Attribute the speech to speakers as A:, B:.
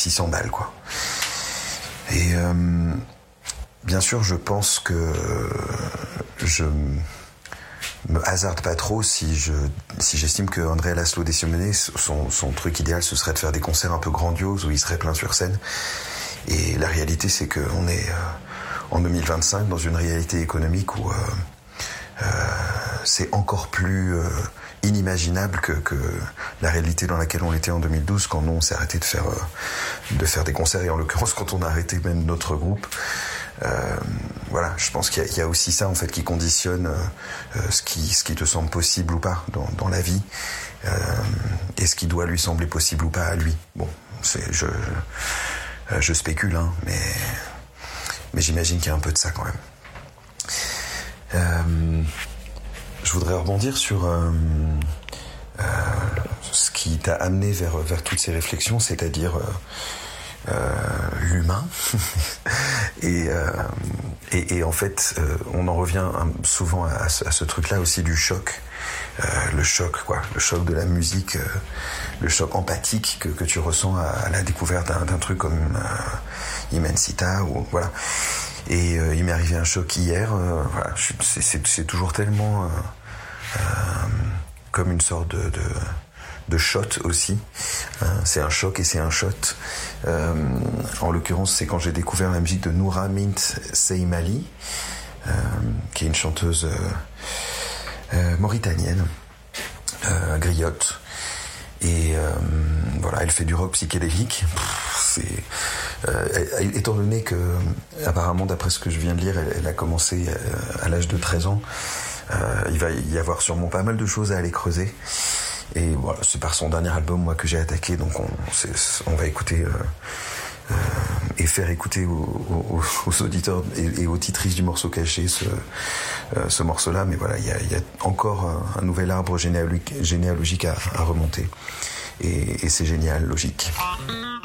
A: 600 balles, quoi. Et bien sûr, je pense que je me hasarde pas trop si j'estime que Andrea Laszlo de Simone, son truc idéal, ce serait de faire des concerts un peu grandioses où il serait plein sur scène. Et la réalité, c'est qu'on est en 2025 dans une réalité économique où c'est encore plus inimaginable que la réalité dans laquelle on était en 2012, quand nous on s'est arrêté de faire des concerts, et en l'occurrence quand on a arrêté même notre groupe. Voilà, je pense qu'il y a aussi ça en fait qui conditionne ce qui te semble possible ou pas dans la vie, et ce qui doit lui sembler possible ou pas à lui. Bon, je spécule, hein, mais j'imagine qu'il y a un peu de ça quand même. Je voudrais rebondir sur ce qui t'a amené vers toutes ces réflexions, c'est-à-dire l'humain. et en fait, on en revient souvent à ce truc-là aussi du choc. Le choc, quoi. Le choc de la musique, le choc empathique que tu ressens à la découverte d'un truc comme Immensita, ou voilà. Et il m'est arrivé un choc hier. Voilà, c'est toujours tellement comme une sorte de shot aussi. C'est un choc et c'est un shot. En l'occurrence, c'est quand j'ai découvert la musique de Noura Mint Seymali, qui est une chanteuse mauritanienne, griotte. Et voilà, elle fait du rock psychédélique. Étant donné que, apparemment, d'après ce que je viens de lire, elle a commencé à l'âge de 13 ans, il va y avoir sûrement pas mal de choses à aller creuser. Et voilà, c'est par son dernier album, moi, que j'ai attaqué. Donc on va écouter et faire écouter aux auditeurs et aux titrices du morceau caché ce morceau-là. Mais voilà, il y a encore un nouvel arbre généalogique à remonter. Et c'est génial, logique.